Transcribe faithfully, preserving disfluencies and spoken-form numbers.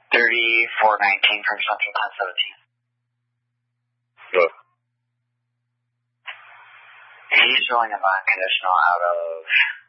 thirty-four nineteen from Central ten seventeen. Good. He's showing a non-conditional out of